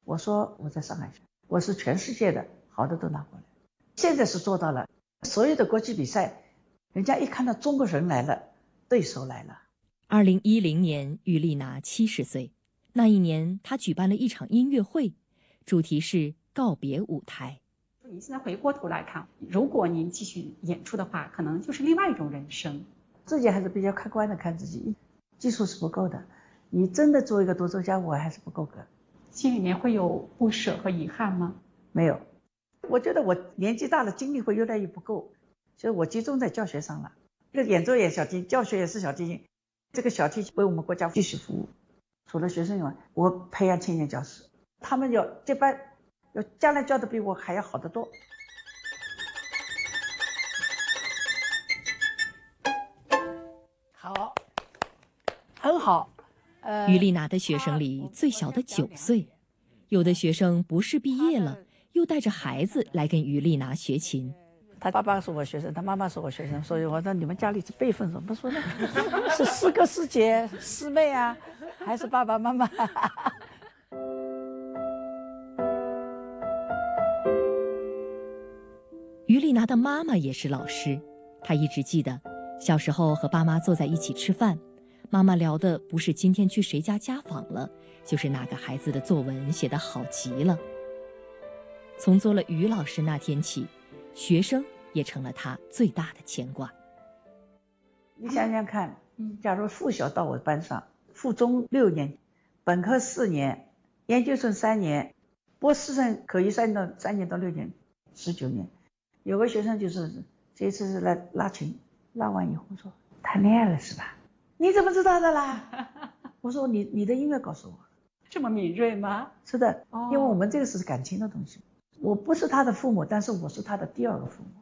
我说我在上海学，我是全世界的好的都拿过来。现在是做到了，所有的国际比赛，人家一看到中国人来了，对手来了。 2010年，于丽娜70岁。那一年，她举办了一场音乐会，主题是告别舞台。 你现在回过头来看，如果您继续演出的话，可能就是另外一种人生。 自己还是比较客观的看自己，技术是不够的。你真的做一个独奏家，我还是不够格。 心里面会有不舍和遗憾吗？ 没有，我觉得我年纪大了，精力会越来越不够，所以我集中在教学上了。这个演奏也小提琴，教学也是小提琴。这个小提琴为我们国家继续服务。除了学生以外，我培养青年教师，他们要这班要将来教的比我还要好得多。 好，很好。 于丽娜的学生里最小的9岁，有的学生不是毕业了，又带着孩子来跟于丽娜学琴。 他爸爸是我学生，他妈妈是我学生，所以我说你们家里是辈分怎么说呢？是师哥师姐师妹啊，还是爸爸妈妈？ 于丽娜的妈妈也是老师，她一直记得小时候和爸妈坐在一起吃饭，妈妈聊的不是今天去谁家家访了，就是哪个孩子的作文写得好极了。从做了于老师那天起，学生也成了她最大的牵挂。 你想想看，假如附小到我班上，附中6年，本科4年，研究生3年，博士生可以3年到6年，19年。有个学生就是这次是来拉琴，拉完以后说谈恋爱了是吧？你怎么知道的啦？我说你的音乐告诉我。 这么敏锐吗？ 是的，因为我们这个是感情的东西。我不是他的父母，但是我是他的第2个父母。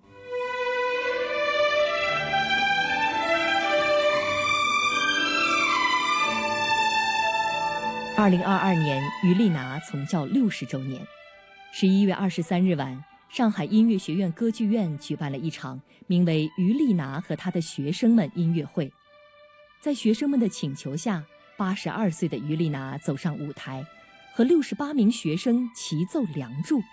2022年，于丽娜从教60周年。11月23日晚，上海音乐学院歌剧院举办了一场名为《于丽娜和她的学生们》音乐会。在学生们的请求下，82岁的于丽娜走上舞台，和68名学生齐奏《梁祝》。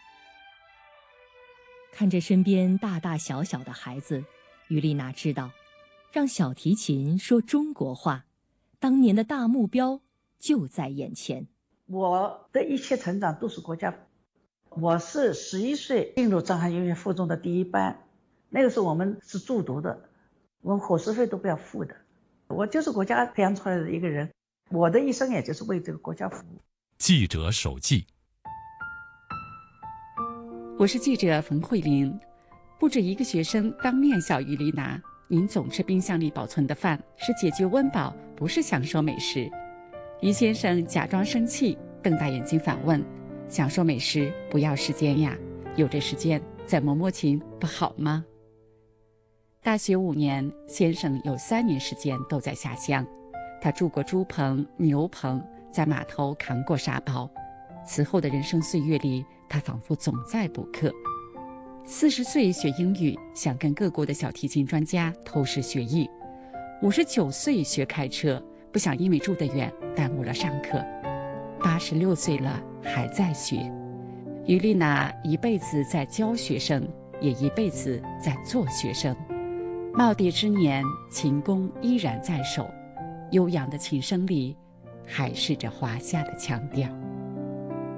看着身边大大小小的孩子，于丽娜知道，让小提琴说中国话，当年的大目标就在眼前。 我的一切成长都是国家。我是11岁进入上海音乐附中的第1班，那个时候我们是住读的，我们伙食费都不要付的。我就是国家培养出来的一个人，我的一生也就是为这个国家服务。 记者手记。 我是记者冯慧玲。不止一个学生当面笑于丽娜，您总吃冰箱里保存的饭是解决温饱，不是享受美食。于先生假装生气，瞪大眼睛反问，享受美食不要时间呀，有这时间再摸摸琴不好吗？大学5年，先生有3年时间都在下乡。他住过猪棚、牛棚，在码头扛过沙包。此后的人生岁月里，他仿佛总在补课。40岁学英语，想跟各国的小提琴专家偷师学艺。59岁学开车，不想因为住得远耽误了上课。86岁了还在学。于丽娜一辈子在教学生，也一辈子在做学生。耄耋之年，琴弓依然在手，悠扬的琴声里，还是着华夏的腔调。